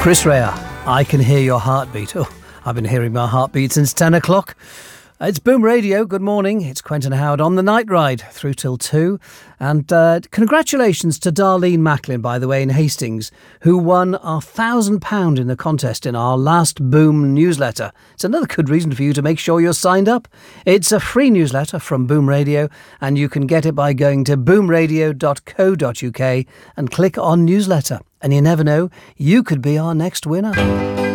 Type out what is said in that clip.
Chris Rea, I Can Hear Your Heartbeat. Oh, I've been hearing my heartbeat since 10 o'clock. It's Boom Radio. Good morning. It's Quentin Howard on the night ride through till 2. And congratulations to Darlene Macklin, by the way, in Hastings, who won our £1,000 in the contest in our last Boom newsletter. It's another good reason for you to make sure you're signed up. It's a free newsletter from Boom Radio, and you can get it by going to boomradio.co.uk and click on newsletter. And you never know, you could be our next winner.